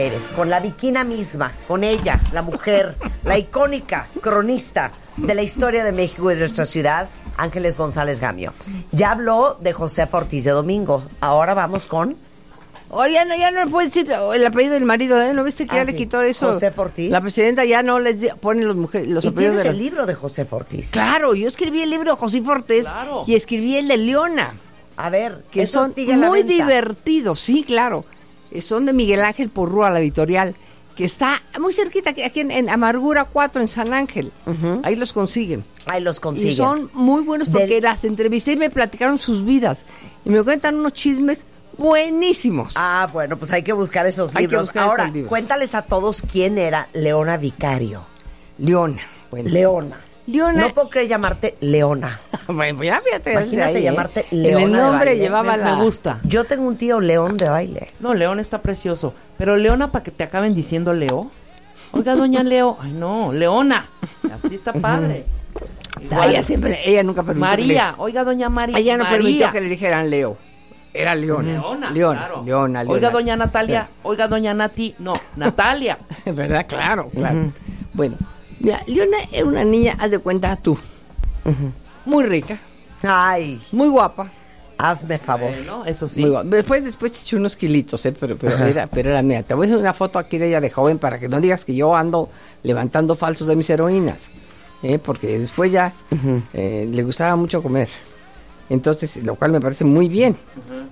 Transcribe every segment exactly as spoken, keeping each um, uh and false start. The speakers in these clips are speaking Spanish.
mujeres, con la Viquina misma, con ella, la mujer, la icónica cronista de la historia de México y de nuestra ciudad, Ángeles González Gamio. Ya habló de José Ortiz de Domingo. Ahora vamos con... Ahora ya no, ya no puede decir el apellido del marido, ¿eh? ¿No viste que ah, ya sí. le quitó eso? José Ortiz. La presidenta ya no les pone los, mujeres, los ¿Y apellidos. tienes de el la... libro de José Ortiz? Claro, yo escribí el libro de José Ortiz claro. y escribí el de Leona. A ver, que son muy divertidos, sí, claro. Son de Miguel Ángel Porrúa, la editorial, que está muy cerquita, aquí en, en Amargura cuatro, en San Ángel. Uh-huh. Ahí los consiguen. Ahí los consiguen. Y son muy buenos porque Del... las entrevisté y me platicaron sus vidas. Y me cuentan unos chismes buenísimos. Ah, bueno, pues hay que buscar esos hay libros. Buscar Ahora, esos libros. Cuéntales a todos quién era Leona Vicario. Leona. Bueno. Leona. Leona. No puedo creer llamarte Leona. Bueno, ya fíjate. Imagínate ahí, llamarte ¿eh? Leona. En el nombre de llevaba me, la... me gusta. Yo tengo un tío León de baile. No, León está precioso. Pero Leona, para que te acaben diciendo Leo. Oiga, doña Leo. Ay, no, Leona. Así está padre. Igual. Ella siempre, ella nunca permitió. María, le... oiga, doña María. Ella no María. permitió que le dijeran Leo. Era Leona. Leona, Leona, claro. Leona, Leona. Oiga, doña Natalia. Oiga, doña Nati. No, Natalia. ¿Verdad? Claro, claro. Uh-huh. Bueno, mira, Leona era una niña, haz de cuenta tú. Uh-huh. Muy rica. Ay. Muy guapa. Hazme favor. Bueno, eso sí. Muy guapa. Después, después echó unos kilitos, ¿eh? Pero, pero era, pero era mía. Te voy a hacer una foto aquí de ella de joven para que no digas que yo ando levantando falsos de mis heroínas. ¿eh? Porque después ya uh-huh. eh, le gustaba mucho comer. Entonces, lo cual me parece muy bien. Uh-huh.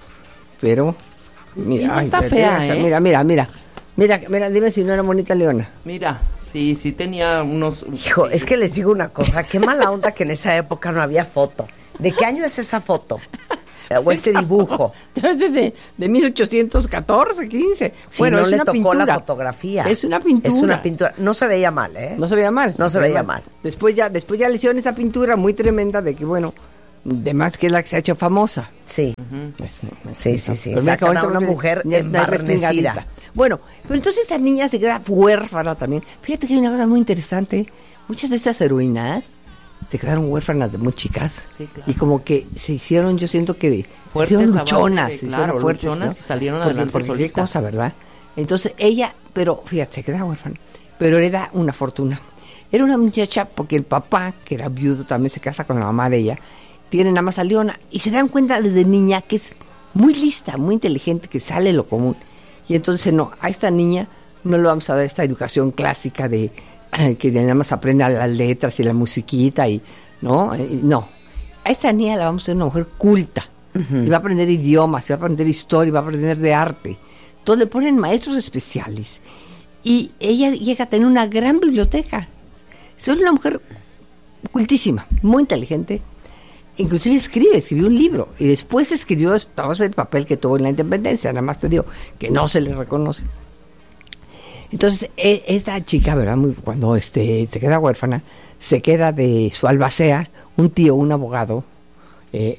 Pero, mira, sí, no ay, está mira, fea, mira, ¿eh? Mira, mira, mira. Mira, mira, dime si no era bonita Leona. Mira, sí, sí tenía unos... Hijo, es que les digo una cosa, qué mala onda que en esa época no había foto. ¿De qué año es esa foto? O este dibujo. De, de mil ochocientos catorce, quince. Sí, bueno, no es le una tocó pintura. la fotografía. Es una pintura. Es una pintura. No se veía mal, ¿eh? No se veía mal. No se veía mal. Después ya, después ya le hicieron esta pintura muy tremenda de que, bueno, de más que es la que se ha hecho famosa. Sí. Uh-huh. Es, es, sí, sí, sí. Sacan a una mujer embarnecida. Bueno, pero entonces esa niña se queda huérfana también. Fíjate que hay una cosa muy interesante. Muchas de estas heroínas se quedaron huérfanas de muy chicas. Sí, claro. Y como que se hicieron, yo siento que de, fuertes, se hicieron luchonas. De, se claro, hicieron fuertes, luchonas, ¿no? y salieron porque, adelante porque solitas. Qué cosa, ¿verdad? Entonces ella, pero fíjate, se queda huérfana. Pero hereda una fortuna. Era una muchacha porque el papá, que era viudo, también se casa con la mamá de ella. Tienen nada más a Leona. Y se dan cuenta desde niña que es muy lista, muy inteligente, que sale de lo común. Y entonces, no, a esta niña no le vamos a dar esta educación clásica de que nada más aprenda las letras y la musiquita y no, y no. A esta niña la vamos a hacer una mujer culta. Uh-huh. Y va a aprender idiomas, y va a aprender historia, y va a aprender de arte. Entonces le ponen maestros especiales. Y ella llega a tener una gran biblioteca. Es una mujer cultísima, muy inteligente. Inclusive escribe, escribió un libro. Y después escribió, vamos a ver el papel que tuvo en la independencia. Nada más te digo que no se le reconoce. Entonces, e- esta chica, ¿verdad? Muy, cuando este, se queda huérfana, se queda de su albacea, un tío, un abogado, eh,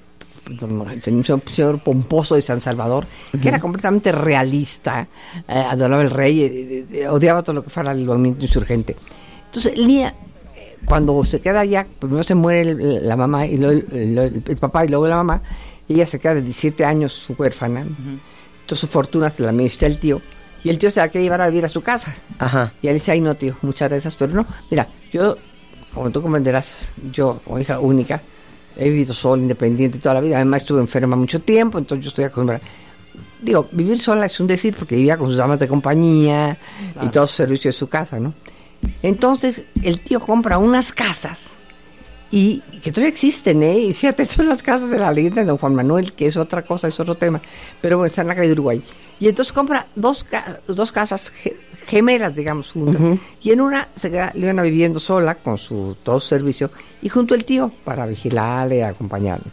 un señor pomposo de San Salvador, uh-huh. que era completamente realista, eh, adoraba el rey, eh, eh, odiaba todo lo que fuera el movimiento insurgente. Entonces, Lía, cuando se queda ya, primero se muere el, la mamá, y luego el, el, el papá y luego la mamá, ella se queda de diecisiete años huérfana, uh-huh. entonces su fortuna se la administra el tío, y el tío se la quiere llevar a vivir a su casa. Ajá. Y él dice, ay no tío, muchas gracias, pero no, mira, yo, como tú comprenderás, yo como hija única, he vivido sola, independiente toda la vida, además estuve enferma mucho tiempo, entonces yo estoy acostumbrada. Digo, vivir sola es un decir, porque vivía con sus damas de compañía, claro. y todo su servicio de su casa, ¿no? Entonces, el tío compra unas casas, y que todavía existen, ¿eh? Y fíjate, son las casas de la leyenda de don Juan Manuel, que es otra cosa, es otro tema, pero bueno, está en la calle de Uruguay. Y entonces compra dos, ca- dos casas ge- gemelas, digamos, juntas. Uh-huh. Y en una se queda Leona viviendo sola, con su todo su servicio, y junto al tío, para vigilarle, acompañarle.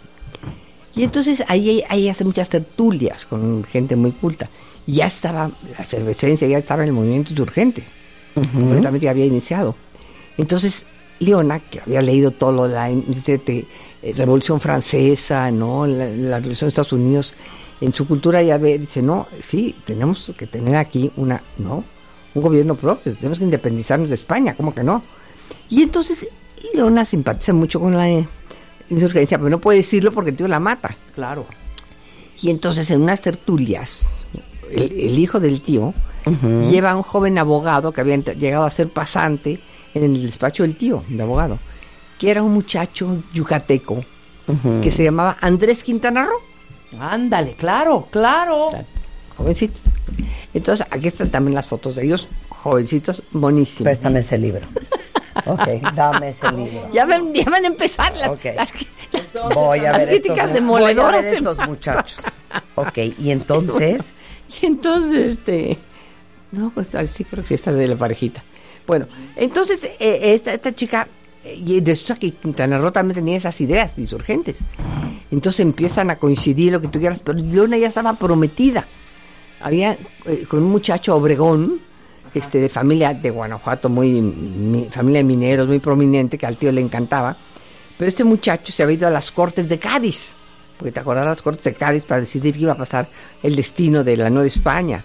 Y entonces ahí, ahí hace muchas tertulias con gente muy culta. Y ya estaba, la efervescencia ya estaba en el movimiento insurgente. Uh-huh. Completamente ya había iniciado. Entonces, Leona, que había leído todo lo de la de, de, de, Revolución Francesa, ¿no? La, la Revolución de Estados Unidos, en su cultura ya ve, dice, no, sí, tenemos que tener aquí una, ¿no? Un gobierno propio, tenemos que independizarnos de España, ¿cómo que no? Y entonces, Leona simpatiza mucho con la insurgencia, pero no puede decirlo porque el tío la mata. Claro. Y entonces, en unas tertulias, el, el hijo del tío Uh-huh. Lleva a un joven abogado que había llegado a ser pasante en el despacho del tío, de abogado, que era un muchacho yucateco, uh-huh, que se llamaba Andrés Quintana Roo. Ándale, claro, claro. claro. Jovencitos. Entonces, aquí están también las fotos de ellos, jovencitos, buenísimos. Préstame ese libro. Ok, dame ese libro. Ya van, ya van a empezar las, okay. las, las, voy a las ver críticas estos, demoledoras. Voy a ver estos muchachos. Ok, y entonces... Y entonces, este... No, pues sí, creo que esta de la parejita. Bueno, entonces, eh, esta, esta chica... Y resulta que Quintana Roo también tenía esas ideas insurgentes. Entonces empiezan a coincidir lo que tú quieras, pero Leona ya estaba prometida. Había eh, con un muchacho Obregón, este, de familia de Guanajuato, muy mi, familia de mineros, muy prominente, que al tío le encantaba. Pero este muchacho se había ido a las Cortes de Cádiz, porque te acordás, las Cortes de Cádiz, para decidir qué iba a pasar el destino de la Nueva España.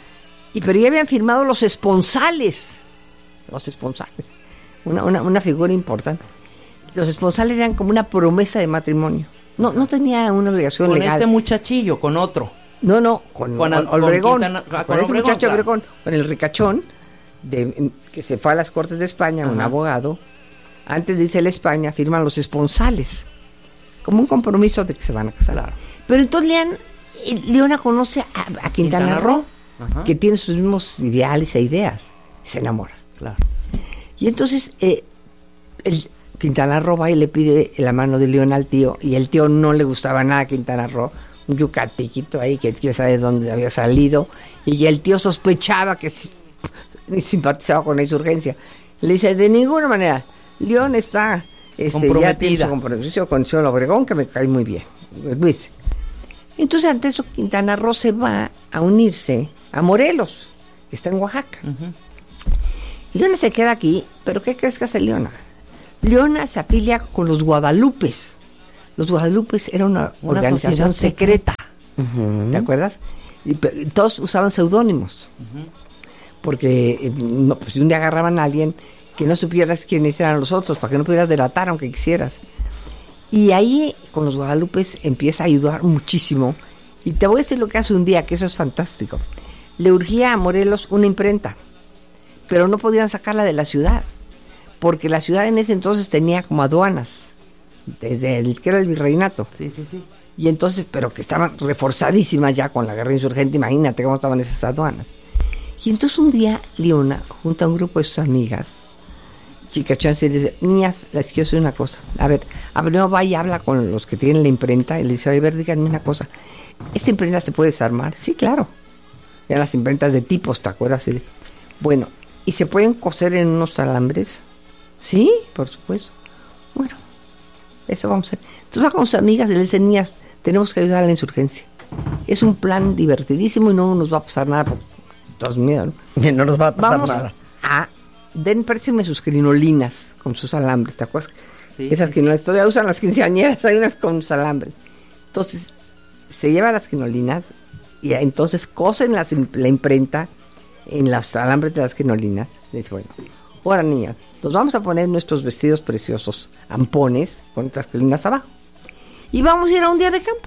Y pero ya habían firmado los esponsales, los esponsales, una, una, una figura importante. Los esponsales eran como una promesa de matrimonio. No, no tenía una obligación con legal. Con este muchachillo, con otro. No, no, con, con, con Obregón, con, con, con ese Obregón, muchacho claro. Obregón, con el ricachón, de, que se fue a las Cortes de España, ajá, un abogado. Antes de irse a la España, firman los esponsales, como un compromiso de que se van a casar. Claro. Pero entonces Leon, Leona conoce a, a Quintana, Quintana Roo, ajá, que tiene sus mismos ideales e ideas, y se enamora. Claro. Y entonces eh, el Quintana Roo va y le pide la mano de Leona al tío, y el tío no le gustaba nada a Quintana Roo, un yucatequito ahí que quién sabe de dónde había salido, y el tío sospechaba que simpatizaba con la insurgencia. Le dice, de ninguna manera, León está este, ya tiene su compromiso con el señor Obregón, que me cae muy bien. Luis. Entonces, ante eso, Quintana Roo se va a unirse a Morelos, que está en Oaxaca. Uh-huh. Leona se queda aquí, pero ¿qué crees que hace Leona? Leona se afilia con los Guadalupes. Los Guadalupes era una, una organización secreta, uh-huh, ¿te acuerdas? Y todos usaban seudónimos, uh-huh, porque no, pues, un día agarraban a alguien que no supieras quiénes eran los otros, para que no pudieras delatar aunque quisieras. Y ahí con los Guadalupes empieza a ayudar muchísimo. Y te voy a decir lo que hace un día, que eso es fantástico. Le urgía a Morelos una imprenta, pero no podían sacarla de la ciudad, porque la ciudad en ese entonces tenía como aduanas, desde el que era el virreinato. Sí, sí, sí. Y entonces, pero que estaban reforzadísimas ya con la guerra insurgente, imagínate cómo estaban esas aduanas. Y entonces un día Leona junta a un grupo de sus amigas, chicachonas, y dice, niñas, les quiero decir una cosa. A ver, a ver, no va y habla con los que tienen la imprenta, y le dice, a ver, díganme una cosa, ¿esta imprenta se puede desarmar? Sí, claro. Eran las imprentas de tipos, ¿te acuerdas? Bueno, ¿y se pueden coser en unos alambres? Sí, por supuesto. Bueno, eso vamos a hacer. Entonces va con sus amigas y le dice, niñas, tenemos que ayudar a la insurgencia. Es un plan divertidísimo y no nos va a pasar nada. Por todos miedo, ¿no? No nos va a pasar vamos nada. A, den, préstame sus crinolinas con sus alambres, ¿te acuerdas? Sí, esas sí, crinolinas, sí, todavía usan las quinceañeras, hay unas con sus alambres. Entonces, se llevan las crinolinas y entonces cosen las, la imprenta en los alambres de las crinolinas. Y dice, bueno, ahora niñas, nos vamos a poner nuestros vestidos preciosos, ampones, con nuestras crinolinas abajo. Y vamos a ir a un día de campo.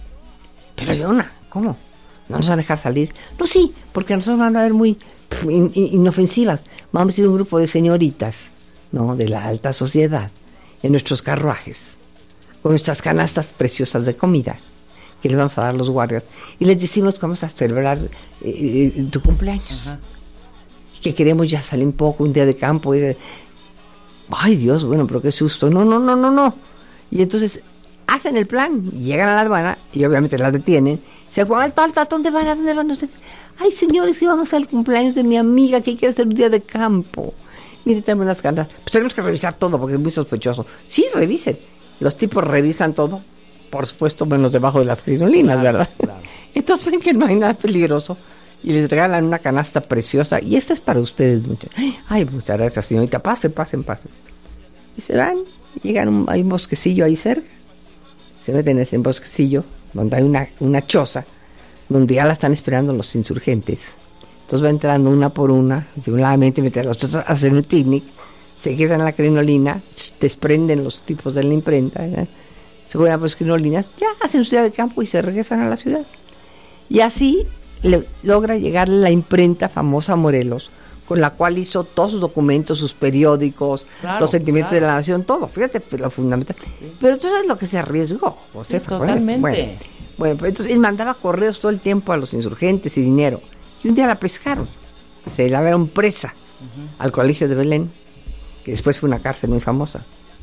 Pero Leona, ¿cómo? ¿No nos van a dejar salir? No, sí, porque nosotros van a ver muy in, in, inofensivas. Vamos a ir un grupo de señoritas, ¿no? De la alta sociedad, en nuestros carruajes, con nuestras canastas preciosas de comida, que les vamos a dar los guardias. Y les decimos que vamos a celebrar eh, tu cumpleaños. Ajá. Que queremos ya salir un poco, un día de campo. Y, ay, Dios, bueno, pero qué susto. No, no, no, no, no. Y entonces hacen el plan, llegan a la aduana y obviamente la detienen. Se acuerdan, ¿a dónde van? ¿A dónde van ustedes? Ay, señores, que vamos al cumpleaños de mi amiga que quiere hacer un día de campo. Mire, tenemos las canas. Pues tenemos que revisar todo porque es muy sospechoso. Sí, revisen. Los tipos revisan todo. Por supuesto, menos debajo de las crinolinas, claro, ¿verdad? Claro. Entonces ven que no hay nada peligroso y les regalan una canasta preciosa. Y esta es para ustedes, muchachos. Ay, muchas gracias, señorita. Pasen, pasen, pasen. Y se van, llegan, un, hay un bosquecillo ahí cerca. Se meten en ese bosquecillo donde hay una, una choza, donde ya la están esperando los insurgentes. Entonces va entrando una por una, disimuladamente, mientras los otros hacen el picnic, se quedan en la crinolina, desprenden los tipos de la imprenta, ¿eh? Se ponen a las crinolinas, ya hacen su día de campo y se regresan a la ciudad. Y así le logra llegar la imprenta famosa a Morelos, con la cual hizo todos sus documentos, sus periódicos, claro, los sentimientos claro. de la nación, todo. Fíjate lo fundamental. Sí. Pero tú sabes lo que se arriesgó, José. Sí, totalmente. Bueno, bueno, pues entonces él mandaba correos todo el tiempo a los insurgentes y dinero. Y un día la pescaron. Se la llevaron presa uh-huh. al colegio de Belén, que después fue una cárcel muy famosa.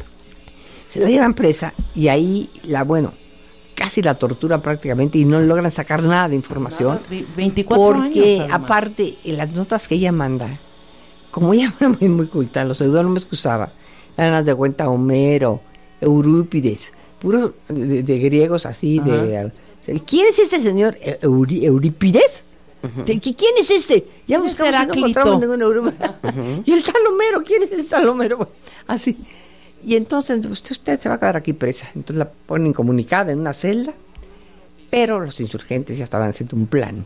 Se la llevan presa y ahí la, bueno, casi la tortura prácticamente y no logran sacar nada de información. Nada, veinticuatro porque años, aparte, en las notas que ella manda, como ella era muy, muy culta, los seudónimos que usaba, eran las de cuenta Homero, Eurípides, puros de, de griegos así, ajá. de... ¿Quién es este señor? Eurí, ¿Eurípides? Uh-huh. ¿De, ¿Quién es este? Ya buscamos y no encontramos ningún Eurípides. Uh-huh. Y el tal Homero, ¿quién es el tal Homero? Así. Y entonces usted, usted se va a quedar aquí presa. Entonces la ponen comunicada en una celda, pero los insurgentes ya estaban haciendo un plan.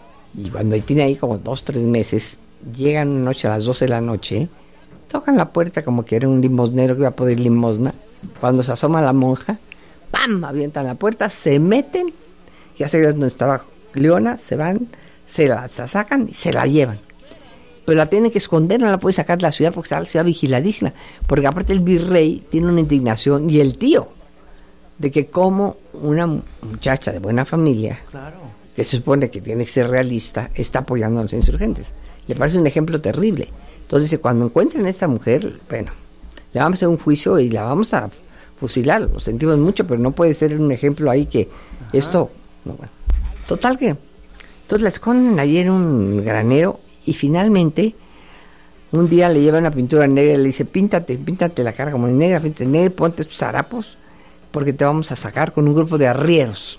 Y cuando tiene ahí como dos, tres meses, llegan una noche a las doce de la noche, tocan la puerta como que era un limosnero que iba a pedir limosna. Cuando se asoma la monja, ¡pam!, avientan la puerta, se meten, ya se ve donde estaba Leona, se van, se la, se la sacan y se la llevan. Pero la tienen que esconder, no la puede sacar de la ciudad porque está la ciudad vigiladísima. Porque aparte el virrey tiene una indignación, y el tío, de que como una muchacha de buena familia, claro. que se supone que tiene que ser realista, está apoyando a los insurgentes. Le parece un ejemplo terrible. Entonces dice, cuando encuentren a esta mujer, bueno, le vamos a hacer un juicio y la vamos a fusilar. Lo sentimos mucho, pero no puede ser un ejemplo ahí que ajá. esto... No, bueno. Total que... Entonces la esconden allí en un granero. Y finalmente, un día le lleva una pintura negra y le dice, píntate, píntate la cara como de negra, píntate negra, ponte tus harapos, porque te vamos a sacar con un grupo de arrieros.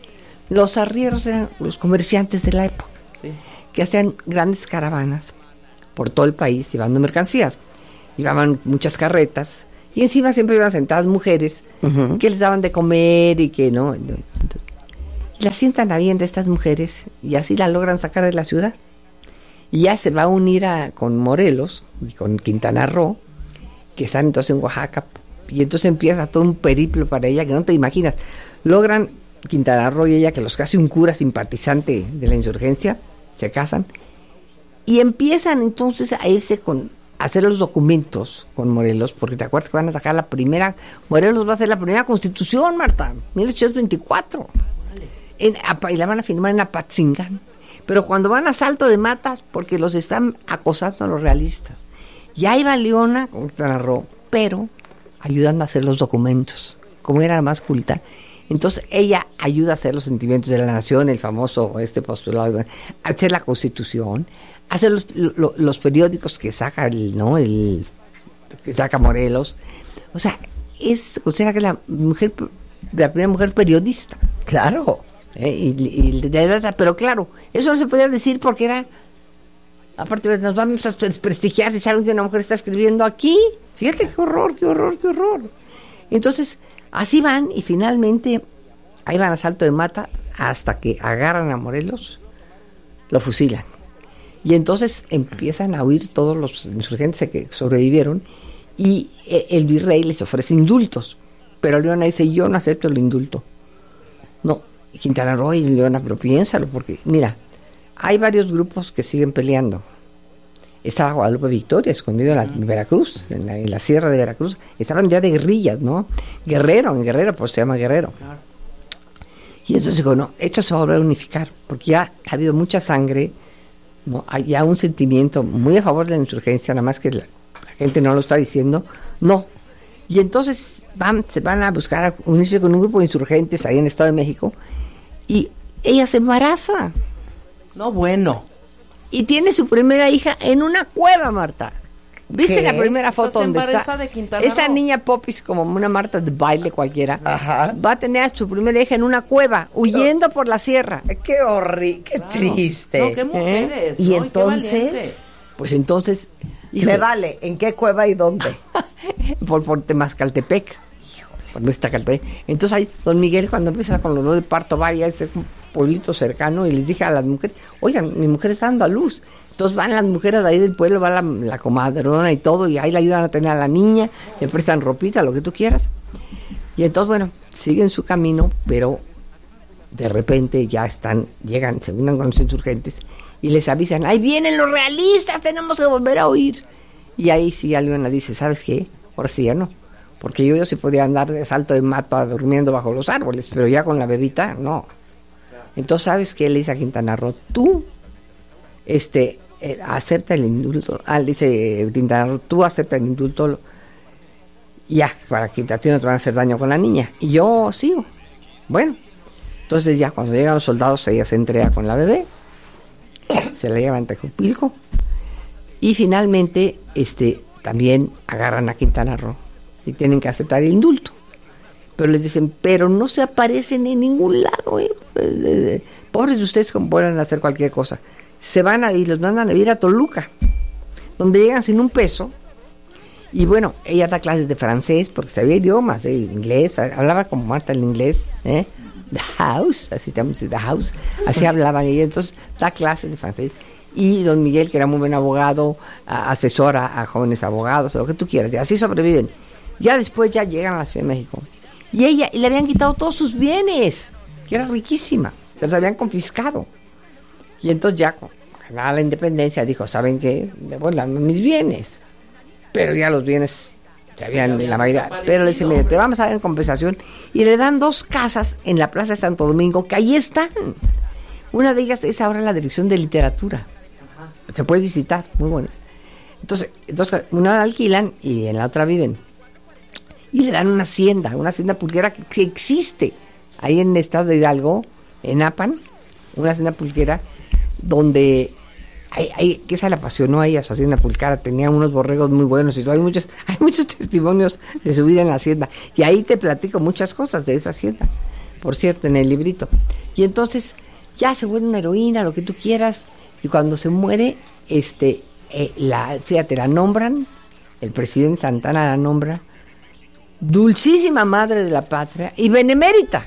Los arrieros eran los comerciantes de la época, sí. que hacían grandes caravanas por todo el país llevando mercancías. Llevaban muchas carretas y encima siempre iban sentadas mujeres uh-huh. que les daban de comer y que no. Y la sientan ahí entre estas mujeres y así la logran sacar de la ciudad. Y ya se va a unir a, con Morelos y con Quintana Roo, que están entonces en Oaxaca, y entonces empieza todo un periplo para ella que no te imaginas. Logran Quintana Roo y ella, que los casi un cura simpatizante de la insurgencia, se casan, y empiezan entonces a irse con, a hacer los documentos con Morelos, porque te acuerdas que van a sacar la primera, Morelos va a hacer la primera constitución, Marta, mil ochocientos veinticuatro, en, y la van a firmar en Apatzingán. Pero cuando van a Salto de Matas, porque los están acosando a los realistas. Y ahí va Leona con Quintana Roo, pero ayudando a hacer los documentos, como era la más culta. Entonces ella ayuda a hacer los sentimientos de la nación, el famoso este postulado, a hacer la constitución, a hacer los, lo, los periódicos que saca el, ¿no? el que saca Morelos. O sea, es, o sea, que la mujer, la primera mujer periodista. Claro. Eh, y, y, y, pero claro, eso no se podía decir porque era, aparte nos vamos a desprestigiar si saben que una mujer está escribiendo aquí. Fíjate qué horror, qué horror, qué horror. Entonces así van y finalmente ahí van a Salto de Mata hasta que agarran a Morelos, lo fusilan y entonces empiezan a huir todos los insurgentes que sobrevivieron y el virrey les ofrece indultos, pero Leona dice, yo no acepto el indulto. No, Quintana Roo y Leona, pero piénsalo, porque mira, hay varios grupos que siguen peleando. Estaba Guadalupe Victoria, escondido en, la, en Veracruz, en la, en la sierra de Veracruz. Estaban ya de guerrillas, ¿no? Guerrero, en Guerrero, pues se llama Guerrero. Claro. Y entonces digo, no, esto se va a volver a unificar, porque ya ha habido mucha sangre, ¿no? Hay ya un sentimiento muy a favor de la insurgencia, nada más que la, la gente no lo está diciendo, no. Y entonces van, se van a buscar a unirse con un grupo de insurgentes ahí en el Estado de México, y ella se embaraza. No, bueno. Y tiene su primera hija en una cueva, Marta. ¿Viste ¿Qué? La primera foto donde está? De esa niña Popis, como una Marta de baile cualquiera, ajá, va a tener a su primera hija en una cueva, huyendo no. por la sierra. Qué horrible, qué claro. triste. No, qué mujeres. ¿Eh? Y ¿no? entonces, pues entonces... Me vale, ¿en qué cueva y dónde? por, por Temascaltepec. Por nuestra Caltepec. Entonces ahí, don Miguel, cuando empieza con los dos de parto, vaya a ese pueblito cercano y les dije a las mujeres, oigan, mi mujer está dando a luz. Entonces van las mujeres de ahí del pueblo, va la, la comadrona y todo, y ahí le ayudan a tener a la niña, le prestan ropita, lo que tú quieras. Y entonces, bueno, siguen su camino, pero de repente ya están, llegan, se unen con los insurgentes y les avisan, ahí vienen los realistas, tenemos que volver a huir. Y ahí sí ya Leona dice, ¿sabes qué? Ahora sí ya no, porque yo, yo sí podía andar de salto de mata durmiendo bajo los árboles, pero ya con la bebita, no. Entonces, ¿sabes qué le dice a Quintana Roo? Tú, este, eh, acepta el indulto. Ah, le dice Quintana Roo, tú acepta el indulto, ya, para que a ti no te van a hacer daño con la niña. Y yo sigo. Bueno, entonces ya cuando llegan los soldados, ella se entrega con la bebé, se la lleva ante Tejupilco, y finalmente, este, también agarran a Quintana Roo y tienen que aceptar el indulto. Pero les dicen, pero no se aparecen en ningún lado, ¿eh? Eh, pobres de ustedes como pueden hacer cualquier cosa. Se van a ir, los mandan a vivir a Toluca, donde llegan sin un peso. Y bueno, ella da clases de francés, porque sabía idiomas, ¿eh? Inglés, hablaba como Marta el inglés, ¿eh? The house, así te the house, así hablaban ella, entonces da clases de francés. Y don Miguel, que era muy buen abogado, a, asesora a jóvenes abogados, o lo que tú quieras, y así sobreviven. Ya después ya llegan a la Ciudad de México. Y ella, y le habían quitado todos sus bienes, que era riquísima, se los habían confiscado. Y entonces ya, con ganada la independencia, dijo, ¿saben qué? Devuélvanme mis bienes. Pero ya los bienes se habían, la mayoría, pero le dicen, mire, te vamos a dar en compensación. Y le dan dos casas en la Plaza de Santo Domingo, que ahí están. Una de ellas es ahora la Dirección de Literatura. Se puede visitar, muy bueno. Entonces, entonces una la alquilan y en la otra viven. Y le dan una hacienda, una hacienda pulquera que, que existe ahí en el estado de Hidalgo, en Apan, una hacienda pulquera donde hay, hay, que esa le apasionó a ella, su hacienda pulquera, tenía unos borregos muy buenos y todo. Hay muchos, hay muchos testimonios de su vida en la hacienda. Y ahí te platico muchas cosas de esa hacienda, por cierto, en el librito. Y entonces ya se vuelve una heroína, lo que tú quieras, y cuando se muere, este, eh, la, fíjate, la nombran, el presidente Santana la nombra Dulcísima Madre de la Patria y Benemérita.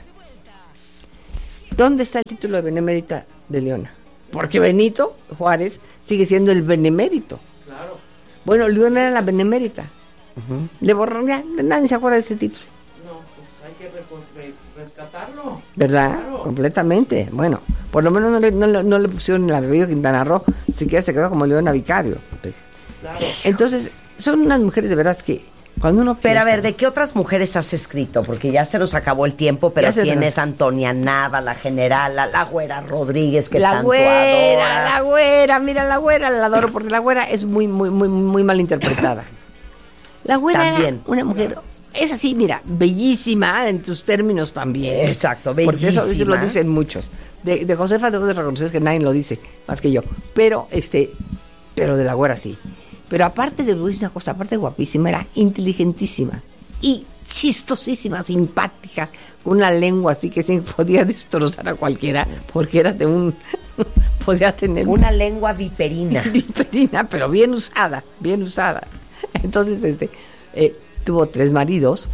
¿Dónde está el título de Benemérita de Leona? Porque Benito Juárez sigue siendo el Benemérito. Claro. Bueno, Leona era la Benemérita. Uh-huh. Le borraron, ya, nadie se acuerda de ese título. No, pues hay que re- re- rescatarlo. ¿Verdad? Claro. Completamente. Bueno, por lo menos no le, no, no le pusieron la bebida Quintana Roo, siquiera se quedó como Leona Vicario. Pues. Claro. Entonces, son unas mujeres de veras que cuando uno Pero piensa, a ver, ¿de qué otras mujeres has escrito? Porque ya se nos acabó el tiempo, pero tienes a Antonia Nava, la general, la, la Güera Rodríguez, que la tanto güera, adoras. la güera, mira la güera, la adoro porque la güera es muy, muy, muy, muy mal interpretada. La güera También. era una mujer, es así, mira, bellísima en tus términos también. Exacto, Porque eso, eso bellísima. lo dicen muchos. De, de Josefa debo de reconocer que nadie lo dice, más que yo. Pero, este, pero de la güera sí. Pero aparte de una cosa, aparte de guapísima, era inteligentísima y chistosísima, simpática, con una lengua así que sí podía destrozar a cualquiera, porque era de un... podía tener... Una lengua viperina. Viperina, pero bien usada, bien usada. Entonces, este, eh, tuvo tres maridos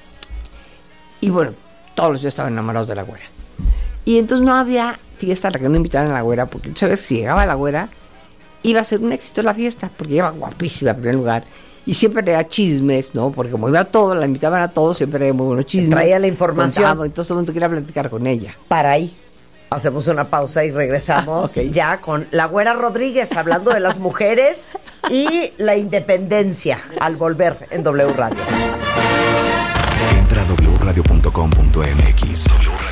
y bueno, todos los días estaban enamorados de la güera. Y entonces no había fiesta a la que no invitaran a la güera, porque tú sabes, si llegaba la güera, iba a ser un éxito la fiesta, porque iba guapísima en primer lugar, y siempre era chismes, ¿no? Porque como iba a todo, la invitaban a todos, siempre era muy buenos chismes. Traía la información. Contaba, entonces todo el mundo quería platicar con ella. Para ahí. Hacemos una pausa y regresamos Ah, okay. ya con la Güera Rodríguez hablando de las mujeres y la independencia al volver en W Radio. Entra a doble u radio punto com punto m x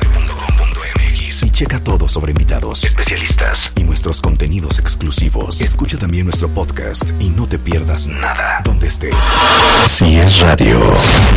y checa todo sobre invitados, especialistas y nuestros contenidos exclusivos. Escucha también nuestro podcast y no te pierdas nada donde estés. Si es radio.